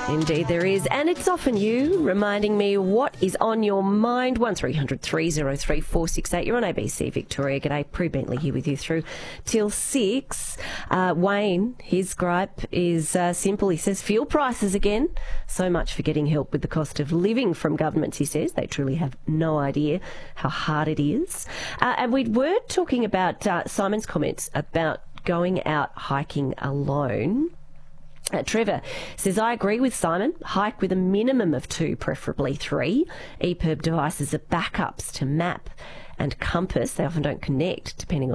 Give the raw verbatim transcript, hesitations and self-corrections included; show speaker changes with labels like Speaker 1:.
Speaker 1: Indeed there is, and it's often you reminding me what is on your mind. one three hundred three oh three four six eight. You're on A B C Victoria. G'day, Prue Bentley here with you through till six. Uh, Wayne, his gripe is uh, simple. He says fuel prices again. So much for getting help with the cost of living from governments, he says. They truly have no idea how hard it is. Uh, and we were talking about uh, Simon's comments about going out hiking alone. Uh, Trevor says, I agree with Simon. Hike with a minimum of two, preferably three. E P I R B devices are backups to map and compass. They often don't connect, depending on